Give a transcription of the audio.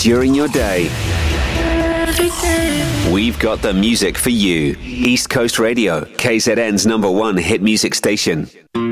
during your day. We've got the music for you. East Coast Radio, KZN's #1 hit music station.